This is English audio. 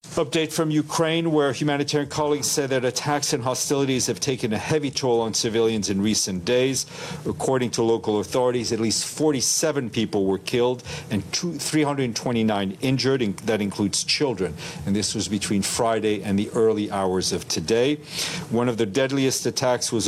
Update from Ukraine, where humanitarian colleagues said that attacks and hostilities have taken a heavy toll on civilians in recent days. According to local authorities, at least 47 people were killed and 329 injured, and that includes children. And this was between Friday and the early hours of today. One of the deadliest attacks was